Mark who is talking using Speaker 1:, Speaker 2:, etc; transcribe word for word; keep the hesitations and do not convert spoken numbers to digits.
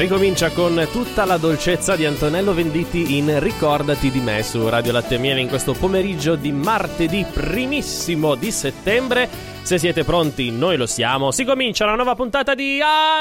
Speaker 1: Ricomincia con tutta la dolcezza di Antonello Venditti in Ricordati di me su Radio Latte e Miele in questo pomeriggio di martedì primissimo di settembre. Se siete pronti, noi lo siamo. Si comincia una nuova puntata di